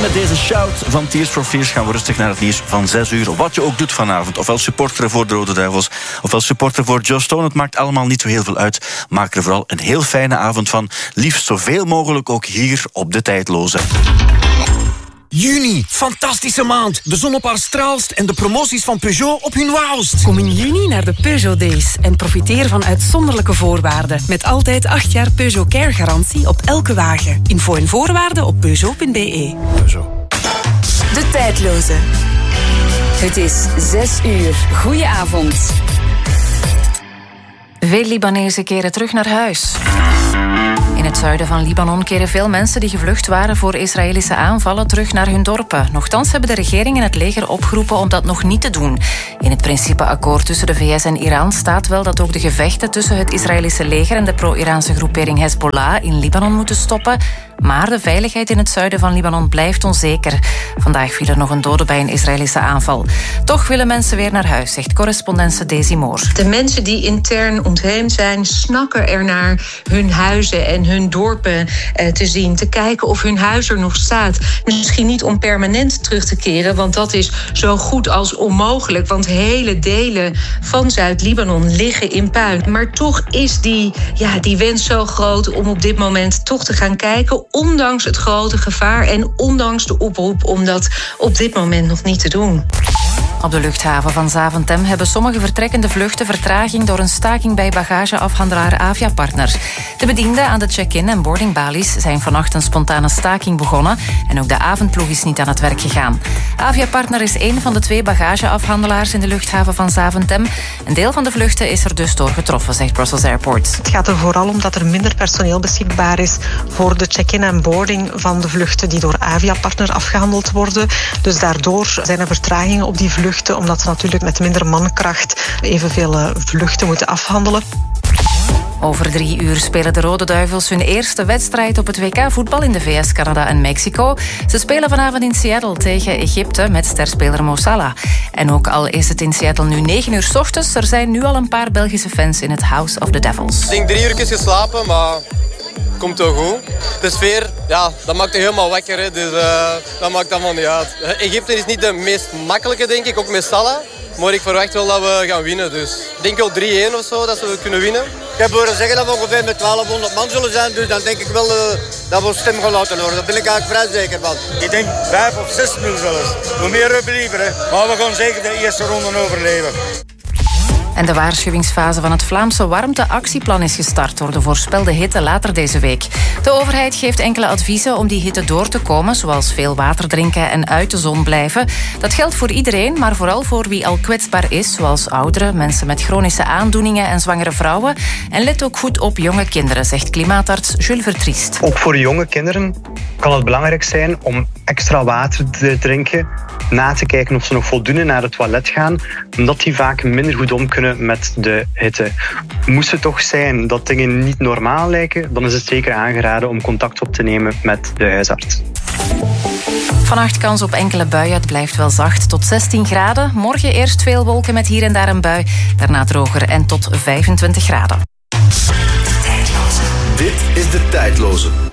met deze shout van Tears for Fears gaan we rustig naar het nieuws van 6 uur. Wat je ook doet vanavond, ofwel supporteren voor de Rode Duivels, ofwel supporteren voor Joe Stone, het maakt allemaal niet zo heel veel uit. Maak er vooral een heel fijne avond van. Liefst zoveel mogelijk ook hier op De Tijdloze. Juni, fantastische maand. De zon op haar straalst en de promoties van Peugeot op hun wauwst. Kom in juni naar de Peugeot Days en profiteer van uitzonderlijke voorwaarden. Met altijd 8 jaar Peugeot Care garantie op elke wagen. Info en voorwaarden op Peugeot.be. Peugeot. De Tijdloze. Het is 6 uur. Goedenavond. Veel Libanezen keren terug naar huis. In het zuiden van Libanon keren veel mensen die gevlucht waren voor Israëlische aanvallen terug naar hun dorpen. Nochtans hebben de regering en het leger opgeroepen om dat nog niet te doen. In het principeakkoord tussen de VS en Iran staat wel dat ook de gevechten tussen het Israëlische leger en de pro-Iraanse groepering Hezbollah in Libanon moeten stoppen. Maar de veiligheid in het zuiden van Libanon blijft onzeker. Vandaag viel er nog een dode bij een Israëlische aanval. Toch willen mensen weer naar huis, zegt correspondente Daisy Moore. De mensen die intern ontheemd zijn, snakken ernaar hun huizen en hun dorpen te zien. Te kijken of hun huis er nog staat. Misschien niet om permanent terug te keren, want dat is zo goed als onmogelijk. Want hele delen van Zuid-Libanon liggen in puin. Maar toch is die wens zo groot om op dit moment toch te gaan kijken, ondanks het grote gevaar en ondanks de oproep om dat op dit moment nog niet te doen. Op de luchthaven van Zaventem hebben sommige vertrekkende vluchten vertraging door een staking bij bagageafhandelaar Aviapartner. De bedienden aan de check-in en boardingbalies zijn vannacht een spontane staking begonnen en ook de avondploeg is niet aan het werk gegaan. Aviapartner is een van de 2 bagageafhandelaars in de luchthaven van Zaventem. Een deel van de vluchten is er dus door getroffen, zegt Brussels Airport. Het gaat er vooral om dat er minder personeel beschikbaar is voor de check-in en boarding van de vluchten die door Aviapartner afgehandeld worden. Dus daardoor zijn er vertragingen op die vluchten, omdat ze natuurlijk met minder mankracht evenveel vluchten moeten afhandelen. Over 3 uur spelen de Rode Duivels hun eerste wedstrijd op het WK voetbal in de VS, Canada en Mexico. Ze spelen vanavond in Seattle tegen Egypte met sterspeler Mo Salah. En ook al is het in Seattle nu 9 uur 's ochtends, er zijn nu al een paar Belgische fans in het House of the Devils. Ik denk 3 uur geslapen, maar komt wel goed. De sfeer, ja, dat maakt je helemaal wakker. Hè. Dus dat maakt allemaal niet uit. Egypte is niet de meest makkelijke, denk ik, ook met Salah. Maar ik verwacht wel dat we gaan winnen. Dus ik denk wel 3-1 of zo, dat we kunnen winnen. Ik heb horen zeggen dat we ongeveer met 1200 man zullen zijn. Dus dan denk ik wel dat we ons stem gaan laten horen. Daar ben ik eigenlijk vrij zeker van. Ik denk 5 of 6-0 zelfs. Hoe meer rugby liever, hè. Maar we gaan zeker de eerste ronde overleven. En de waarschuwingsfase van het Vlaamse warmteactieplan is gestart door de voorspelde hitte later deze week. De overheid geeft enkele adviezen om die hitte door te komen, zoals veel water drinken en uit de zon blijven. Dat geldt voor iedereen, maar vooral voor wie al kwetsbaar is, zoals ouderen, mensen met chronische aandoeningen en zwangere vrouwen. En let ook goed op jonge kinderen, zegt klimaatarts Jules Vertriest. Ook voor jonge kinderen kan het belangrijk zijn om extra water te drinken, na te kijken of ze nog voldoende naar het toilet gaan, omdat die vaak minder goed om kunnen met de hitte. Moest het toch zijn dat dingen niet normaal lijken, dan is het zeker aangeraden om contact op te nemen met de huisarts. Vannacht kans op enkele buien. Het blijft wel zacht tot 16 graden. Morgen eerst veel wolken met hier en daar een bui. Daarna droger en tot 25 graden. Dit is De Tijdloze.